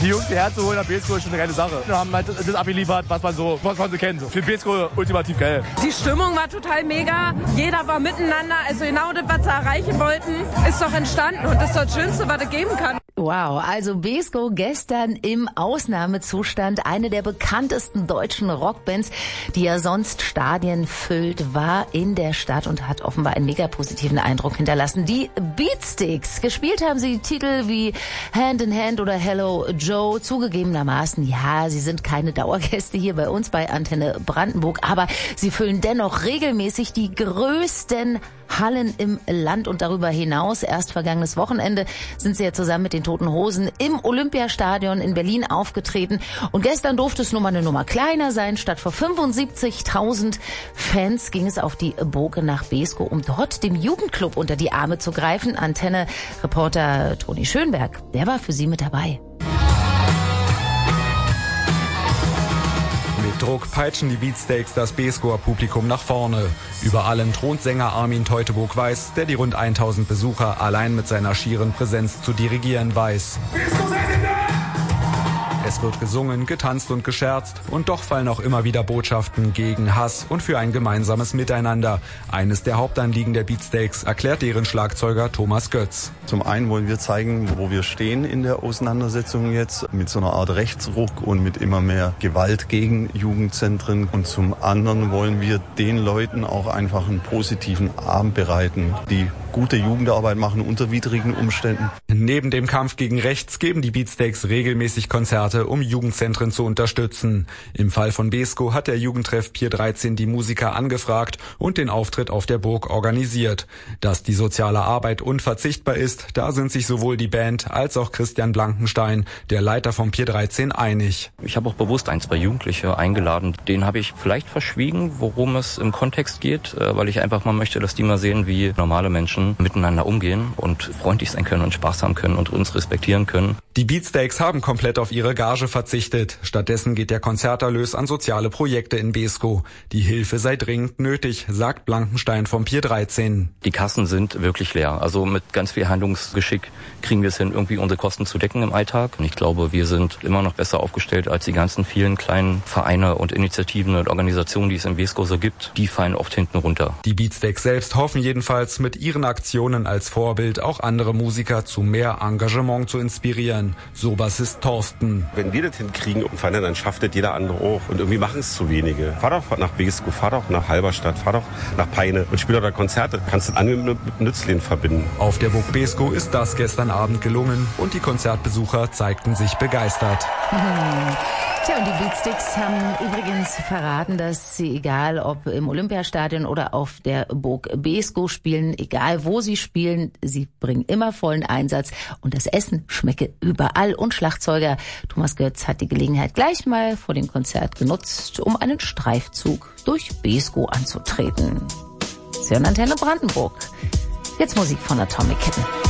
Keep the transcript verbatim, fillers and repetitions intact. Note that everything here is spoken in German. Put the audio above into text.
Die Jungs hierher zu holen nach Beeskow ist schon eine geile Sache. Wir haben halt das abgeliefert, was man so, was man so kennt. Für Beeskow ultimativ geil. Die Stimmung war total mega. Jeder war miteinander. Also genau das, was sie erreichen wollten, ist doch entstanden. Und das ist das Schönste, was es geben kann. Wow, also Beeskow gestern im Ausnahmezustand. Eine der bekanntesten deutschen Rockbands, die ja sonst Stadien füllt, war in der Stadt und hat offenbar einen mega positiven Eindruck hinterlassen. Die Beatsticks. Gespielt haben sie Titel wie Hand in Hand oder Hello Joe. Zugegebenermaßen, ja, sie sind keine Dauergäste hier bei uns bei Antenne Brandenburg, aber sie füllen dennoch regelmäßig die größten Hallen im Land und darüber hinaus. Erst vergangenes Wochenende sind sie ja zusammen mit den Toten Hosen im Olympiastadion in Berlin aufgetreten. Und gestern durfte es nur mal eine Nummer kleiner sein. Statt vor fünfundsiebzigtausend Fans ging es auf die Burg nach Beeskow, um dort dem Jugendclub unter die Arme zu greifen. Antenne-Reporter Toni Schönberg, der war für sie mit dabei. Mit Druck peitschen die Beatsteaks das Beeskower Publikum nach vorne. Über allen thront Sänger Armin Teutoburg-Weiß, der die rund tausend Besucher allein mit seiner schieren Präsenz zu dirigieren weiß. Es wird gesungen, getanzt und gescherzt und doch fallen auch immer wieder Botschaften gegen Hass und für ein gemeinsames Miteinander. Eines der Hauptanliegen der Beatsteaks, erklärt deren Schlagzeuger Thomas Götz. Zum einen wollen wir zeigen, wo wir stehen in der Auseinandersetzung jetzt, mit so einer Art Rechtsruck und mit immer mehr Gewalt gegen Jugendzentren. Und zum anderen wollen wir den Leuten auch einfach einen positiven Abend bereiten, die gute Jugendarbeit machen unter widrigen Umständen. Neben dem Kampf gegen Rechts geben die Beatsteaks regelmäßig Konzerte, um Jugendzentren zu unterstützen. Im Fall von Beeskow hat der Jugendtreff Pier dreizehn die Musiker angefragt und den Auftritt auf der Burg organisiert. Dass die soziale Arbeit unverzichtbar ist, da sind sich sowohl die Band als auch Christian Blankenstein, der Leiter von Pier dreizehn, einig. Ich habe auch bewusst ein, zwei Jugendliche eingeladen. Denen habe ich vielleicht verschwiegen, worum es im Kontext geht, weil ich einfach mal möchte, dass die mal sehen, wie normale Menschen miteinander umgehen und freundlich sein können und Spaß haben können und uns respektieren können. Die Beatsteaks haben komplett auf ihre Gage verzichtet. Stattdessen geht der Konzerterlös an soziale Projekte in Beeskow. Die Hilfe sei dringend nötig, sagt Blankenstein vom Pier dreizehn. Die Kassen sind wirklich leer. Also mit ganz viel Handlungsgeschick kriegen wir es hin, irgendwie unsere Kosten zu decken im Alltag. Und ich glaube, wir sind immer noch besser aufgestellt als die ganzen vielen kleinen Vereine und Initiativen und Organisationen, die es in Beeskow so gibt. Die fallen oft hinten runter. Die Beatsteaks selbst hoffen jedenfalls, mit ihren Aktionen als Vorbild auch andere Musiker zu mehr Engagement zu inspirieren. So Bassist Thorsten. Wenn wir das hinkriegen, dann schafft das jeder andere auch. Und irgendwie machen es zu wenige. Fahr doch nach Beeskow, fahr doch nach Halberstadt, fahr doch nach Peine und spiel doch da Konzerte. Kannst du angenehm mit Nützlingen verbinden. Auf der Burg Beeskow ist das gestern Abend gelungen und die Konzertbesucher zeigten sich begeistert. Hm. Tja, und die Beatsteaks haben übrigens verraten, dass sie, egal ob im Olympiastadion oder auf der Burg Beeskow spielen, egal wo sie spielen, sie bringen immer vollen Einsatz und das Essen schmecke überall. Und Schlagzeuger Thomas Götz hat die Gelegenheit gleich mal vor dem Konzert genutzt, um einen Streifzug durch Beeskow anzutreten. Sie hören Antenne Brandenburg. Jetzt Musik von Atomic Kitten.